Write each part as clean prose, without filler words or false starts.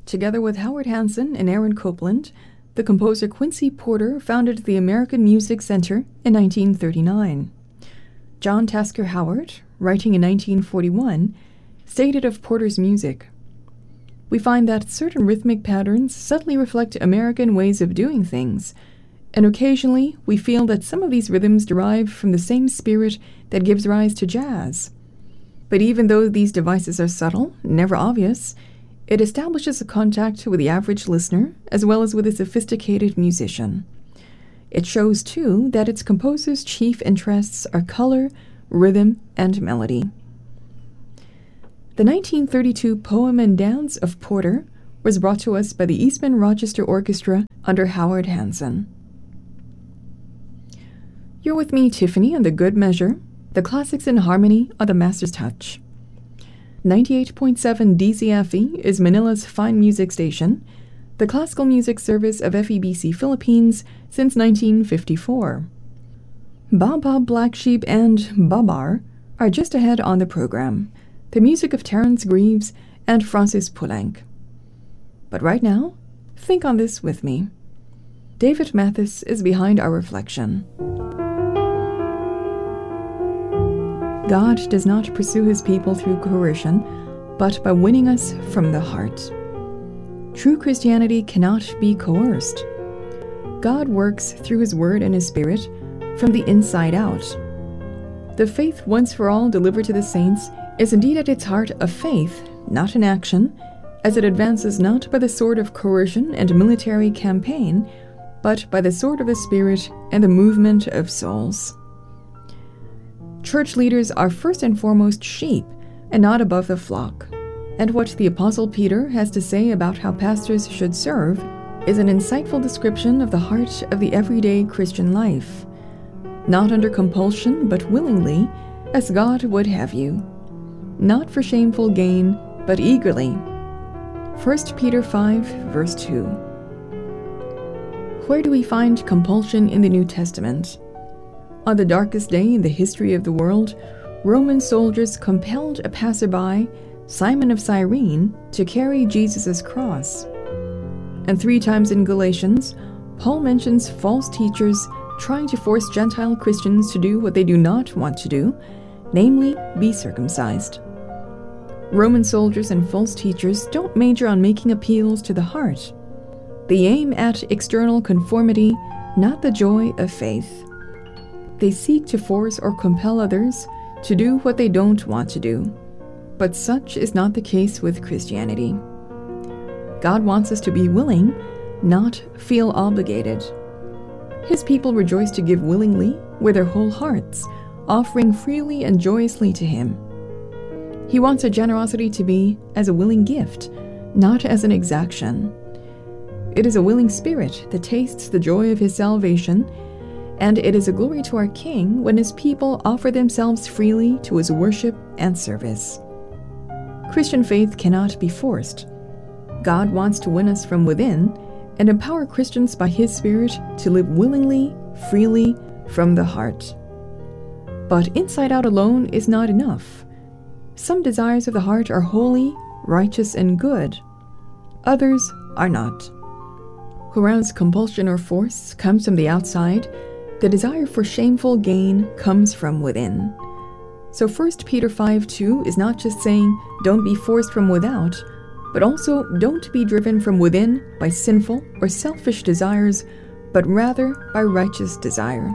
together with Howard Hanson and Aaron Copland, the composer Quincy Porter founded the American Music Center in 1939. John Tasker Howard, writing in 1941, stated of Porter's music, "We find that certain rhythmic patterns subtly reflect American ways of doing things, and occasionally we feel that some of these rhythms derive from the same spirit that gives rise to jazz. But even though these devices are subtle, never obvious, it establishes a contact with the average listener as well as with a sophisticated musician. It shows, too, that its composer's chief interests are color, rhythm, and melody." The 1932 poem and dance of Porter was brought to us by the Eastman Rochester Orchestra under Howard Hanson. You're with me, Tiffany, on The Good Measure, the classics in harmony on the Master's Touch. 98.7 DZFE is Manila's fine music station, the classical music service of FEBC Philippines since 1954. Bob Bob Black Sheep and Babar are just ahead on the program, the music of Terence Greaves and Francis Poulenc. But right now, think on this with me. David Mathis is behind our reflection. God does not pursue his people through coercion, but by winning us from the heart. True Christianity cannot be coerced. God works through his word and his spirit from the inside out. The faith once for all delivered to the saints is indeed at its heart a faith, not an action, as it advances not by the sword of coercion and military campaign, but by the sword of the Spirit and the movement of souls. Church leaders are first and foremost sheep, and not above the flock. And what the Apostle Peter has to say about how pastors should serve is an insightful description of the heart of the everyday Christian life. Not under compulsion, but willingly, as God would have you. Not for shameful gain, but eagerly. 1 Peter 5, verse 2. Where do we find compulsion in the New Testament? On the darkest day in the history of the world, Roman soldiers compelled a passerby, Simon of Cyrene, to carry Jesus' cross. And 3 times in Galatians, Paul mentions false teachers trying to force Gentile Christians to do what they do not want to do, namely, be circumcised. Roman soldiers and false teachers don't major on making appeals to the heart. They aim at external conformity, not the joy of faith. They seek to force or compel others to do what they don't want to do. But such is not the case with Christianity. God wants us to be willing, not feel obligated. His people rejoice to give willingly with their whole hearts, offering freely and joyously to Him. He wants our generosity to be as a willing gift, not as an exaction. It is a willing spirit that tastes the joy of His salvation, and it is a glory to our King when His people offer themselves freely to His worship and service. Christian faith cannot be forced. God wants to win us from within and empower Christians by His Spirit to live willingly, freely, from the heart. But inside out alone is not enough. Some desires of the heart are holy, righteous, and good. Others are not. Whereas compulsion or force comes from the outside, the desire for shameful gain comes from within. So 1 Peter 5:2 is not just saying, don't be forced from without, but also don't be driven from within by sinful or selfish desires, but rather by righteous desire.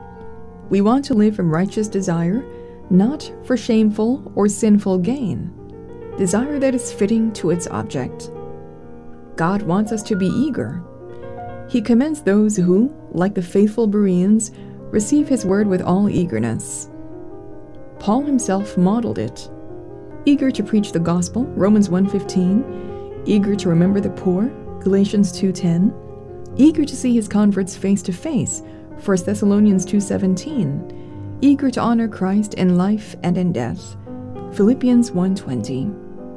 We want to live from righteous desire, not for shameful or sinful gain, desire that is fitting to its object. God wants us to be eager. He commends those who, like the faithful Bereans, receive His word with all eagerness. Paul himself modeled it. Eager to preach the gospel, Romans 1:15, eager to remember the poor, Galatians 2:10, eager to see his converts face to face, 1 Thessalonians 2:17, eager to honor Christ in life and in death, Philippians 1:20.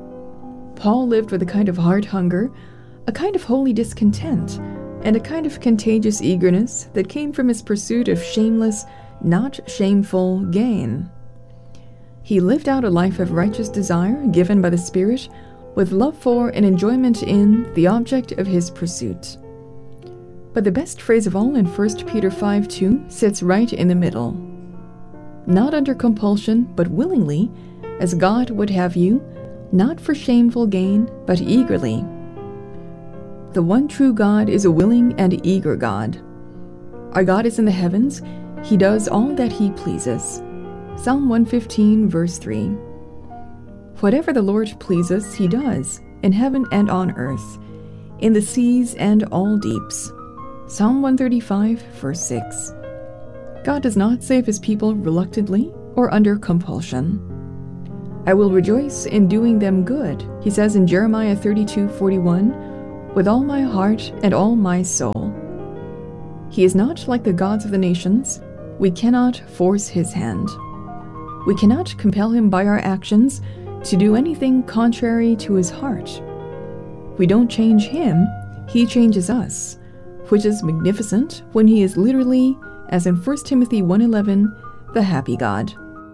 Paul lived with a kind of heart hunger, a kind of holy discontent, and a kind of contagious eagerness that came from his pursuit of shameless, not shameful gain. He lived out a life of righteous desire given by the Spirit with love for and enjoyment in the object of his pursuit. But the best phrase of all in 1 Peter 5:2 sits right in the middle. Not under compulsion, but willingly, as God would have you, not for shameful gain, but eagerly. The one true God is a willing and eager God. Our God is in the heavens. He does all that he pleases. Psalm 115, verse 3. Whatever the Lord pleases, he does, in heaven and on earth, in the seas and all deeps. Psalm 135, verse 6. God does not save his people reluctantly or under compulsion. I will rejoice in doing them good, he says in Jeremiah 32:41, with all my heart and all my soul. He is not like the gods of the nations. We cannot force his hand. We cannot compel him by our actions to do anything contrary to his heart. We don't change him, he changes us, which is magnificent when he is literally, as in 1 Timothy 1:11, the happy God.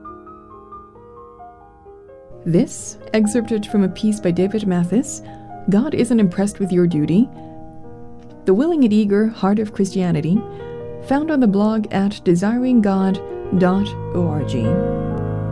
This, excerpted from a piece by David Mathis, God isn't impressed with your duty. The Willing and Eager Heart of Christianity, found on the blog at desiringgod.org.